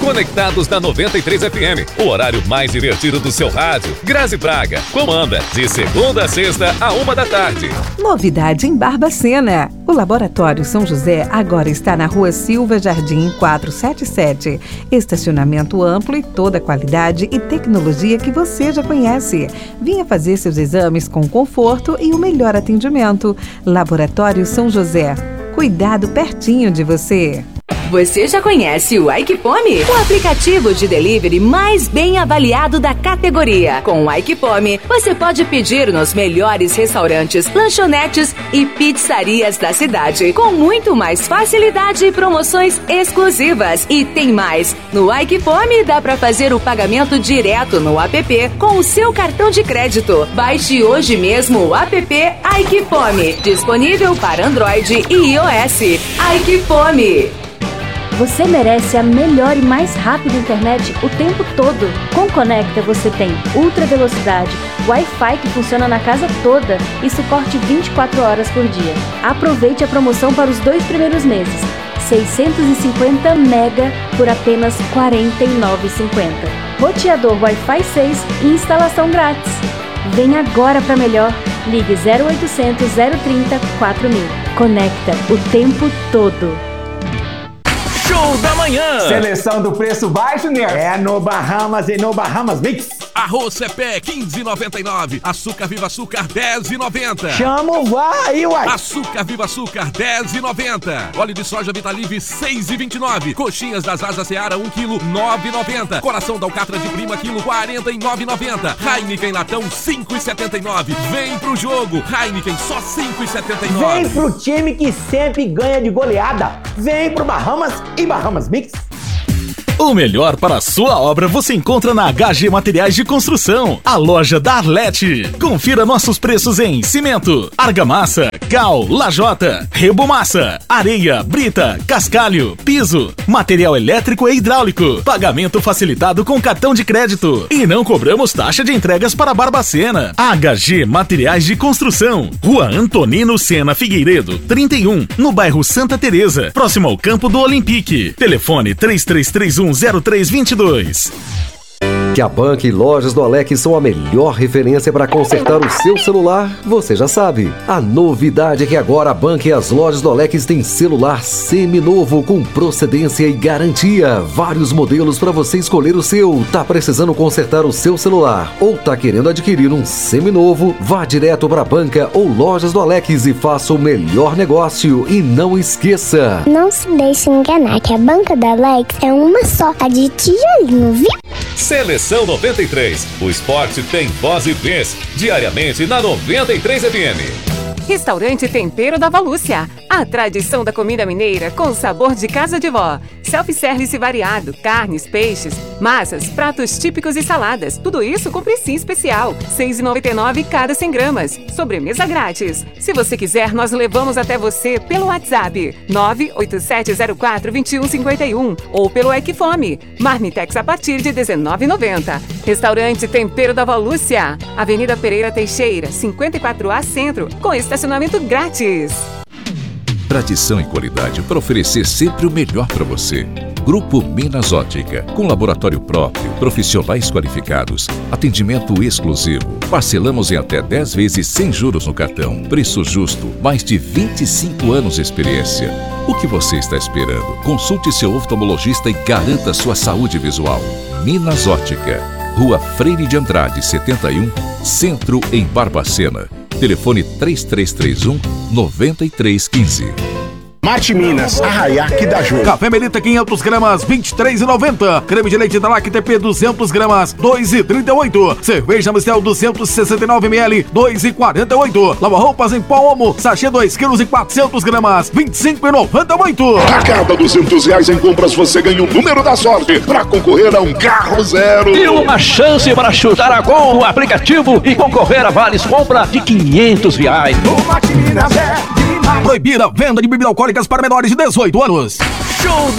Conectados na 93 FM, o horário mais divertido do seu rádio. Grazi Braga comanda de segunda a sexta, à 13h. Novidade em Barbacena. O Laboratório São José agora está na Rua Silva Jardim 477. Estacionamento amplo e toda a qualidade e tecnologia que você já conhece. Venha fazer seus exames com conforto e o melhor atendimento. Laboratório São José. Cuidado pertinho de você. Você já conhece o Aikipome? O aplicativo de delivery mais bem avaliado da categoria. Com o Aikipome, você pode pedir nos melhores restaurantes, lanchonetes e pizzarias da cidade, com muito mais facilidade e promoções exclusivas. E tem mais! No Aikipome dá para fazer o pagamento direto no app com o seu cartão de crédito. Baixe hoje mesmo o app Aikipome, disponível para Android e iOS. Aikipome. Você merece a melhor e mais rápida internet o tempo todo. Com Conecta você tem ultra velocidade, Wi-Fi que funciona na casa toda e suporte 24 horas por dia. Aproveite a promoção para os 2 primeiros meses. 650 mega por apenas R$ 49,50. Roteador Wi-Fi 6 e instalação grátis. Vem agora para melhor. Ligue 0800 030 4000. Conecta o tempo todo. Show da manhã! Seleção do preço baixo, né? É no Bahamas e no Bahamas Mix. Arroz Cepé, 15,99. Açúcar Viva Açúcar, 10,90. Chamo, vai, uai. Açúcar Viva Açúcar, 10,90. Óleo de soja Vitalive, 6,29. Coxinhas das Asas Seara, 1 kg, 9,90. Coração da alcatra de prima, quilo, 49,90. Heineken latão, 5,79. Vem pro jogo. Heineken, só 5,79. Vem pro time que sempre ganha de goleada. Vem pro Bahamas e Bahamas Mix. O melhor para a sua obra você encontra na HG Materiais de Construção, a loja da Arlete. Confira nossos preços em cimento, argamassa, cal, lajota, rebomassa, areia, brita, cascalho, piso, material elétrico e hidráulico, pagamento facilitado com cartão de crédito e não cobramos taxa de entregas para Barbacena. HG Materiais de Construção, Rua Antonino Sena Figueiredo, 31, no bairro Santa Teresa, próximo ao campo do Olympique. Telefone 33310322. Que a Banca e Lojas do Alex são a melhor referência para consertar o seu celular, você já sabe. A novidade é que agora a Banca e as Lojas do Alex têm celular seminovo com procedência e garantia. Vários modelos para você escolher o seu. Tá precisando consertar o seu celular ou tá querendo adquirir um seminovo? Vá direto para a Banca ou Lojas do Alex e faça o melhor negócio. E não esqueça, não se deixe enganar que a Banca da Alex é uma só, a de tijolinho, viu? Seleção 93. O esporte tem voz e vez. Diariamente na 93 FM. Restaurante Tempero da Valúcia. A tradição da comida mineira com sabor de casa de vó. Self-service variado, carnes, peixes, massas, pratos típicos e saladas. Tudo isso com precinho especial. R$ 6,99 cada 100 gramas. Sobremesa grátis. Se você quiser, nós levamos até você pelo WhatsApp 987042151 ou pelo Equifome. Marmitex a partir de R$ 19,90. Restaurante Tempero da Valúcia. Avenida Pereira Teixeira, 54A Centro, com estacionamento grátis. Tradição e qualidade para oferecer sempre o melhor para você. Grupo Minas Ótica, com laboratório próprio, profissionais qualificados, atendimento exclusivo. Parcelamos em até 10 vezes sem juros no cartão. Preço justo, mais de 25 anos de experiência. O que você está esperando? Consulte seu oftalmologista e garanta sua saúde visual. Minas Ótica, Rua Freire de Andrade, 71, Centro, em Barbacena. Telefone 3331-9315. Mate Minas, Arraiá que dá jogo. Café Melita 500 gramas, R$ 23,90. Creme de leite da Lactep 200 gramas, R$ 2,38. Cerveja Mistel 269 ml, R$ 2,48. Lava roupas em pó Omo, sachê 2 kg e 400 gramas, R$ 25,98. A cada R$200 em compras você ganha o número da sorte para concorrer a um carro zero. E uma chance para chutar a gol no aplicativo e concorrer a vales compra de R$500. O Mate Minas é demais. Proibida a venda de bebidas alcoólicas para menores de 18 anos. Show